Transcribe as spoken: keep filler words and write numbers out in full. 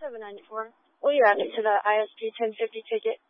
seven ninety-four. Will you add it to the I S P ten fifty ticket?